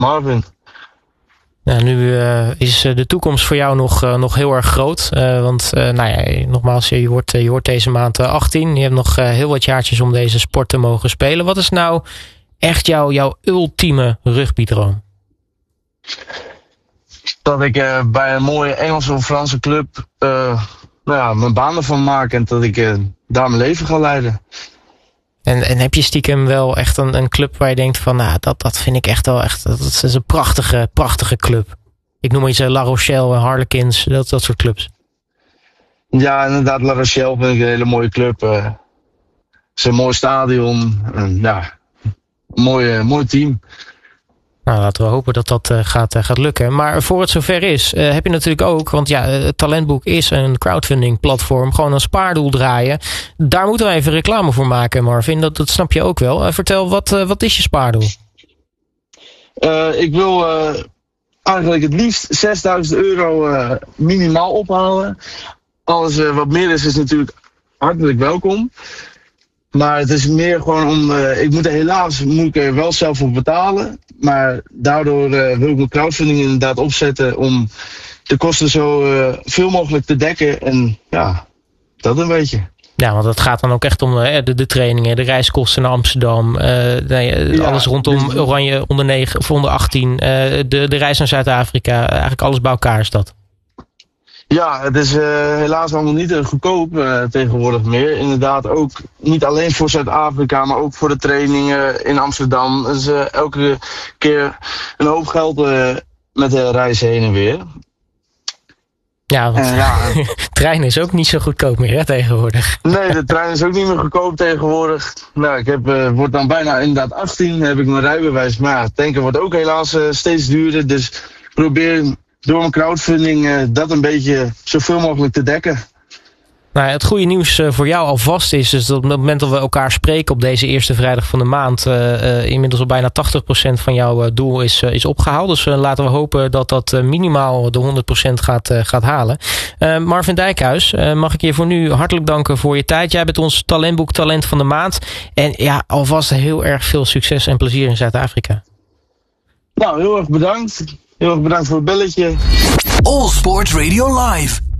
Marvin. Ja, nu is de toekomst voor jou nog heel erg groot. Want nogmaals, je wordt deze maand 18. Je hebt nog heel wat jaartjes om deze sport te mogen spelen. Wat is nou echt jouw ultieme rugbydroom? Dat ik bij een mooie Engelse of Franse club mijn baan ervan maak. En dat ik daar mijn leven ga leiden. En heb je stiekem wel echt een club waar je denkt van, dat vind ik echt wel echt, dat is een prachtige club. Ik noem iets La Rochelle, Harlequins, dat soort clubs. Ja, inderdaad, La Rochelle vind ik een hele mooie club. Het is een mooi stadion. Mooi team. Nou, laten we hopen dat dat gaat lukken. Maar voor het zover is, heb je natuurlijk ook, want het Talentboek is een crowdfunding platform, gewoon een spaardoel draaien. Daar moeten we even reclame voor maken, Marvin. Dat snap je ook wel. Vertel, wat is je spaardoel? Ik wil eigenlijk het liefst €6.000 minimaal ophalen. Alles wat meer is natuurlijk hartelijk welkom. Maar het is meer gewoon moet ik er wel zelf voor betalen. Maar daardoor wil ik mijn crowdfunding inderdaad opzetten om de kosten zo veel mogelijk te dekken. En ja, dat een beetje. Ja, want het gaat dan ook echt om de trainingen, de reiskosten naar Amsterdam. Alles rondom Oranje onder 9 of onder 18. De reis naar Zuid-Afrika. Eigenlijk alles bij elkaar is dat. Ja, het is helaas allemaal niet goedkoop tegenwoordig meer. Inderdaad, ook niet alleen voor Zuid-Afrika, maar ook voor de trainingen in Amsterdam. Dus elke keer een hoop geld met de reis heen en weer. Ja, want trein is ook niet zo goedkoop meer tegenwoordig. Nee, de trein is ook niet meer goedkoop tegenwoordig. Nou, ik word dan bijna inderdaad 18, heb ik mijn rijbewijs. Maar ja, tanken wordt ook helaas steeds duurder. Dus ik probeer door mijn crowdfunding dat een beetje zoveel mogelijk te dekken. Nou, het goede nieuws voor jou alvast is dus dat op het moment dat we elkaar spreken op deze eerste vrijdag van de maand, inmiddels al bijna 80% van jouw doel is opgehaald. Dus laten we hopen dat dat minimaal de 100% gaat halen. Marvin Dijkhuis, mag ik je voor nu hartelijk danken voor je tijd. Jij bent ons Talentboek Talent van de Maand. En ja, alvast heel erg veel succes en plezier in Zuid-Afrika. Nou, heel erg bedankt. Heel erg bedankt voor het belletje. All Sports Radio Live.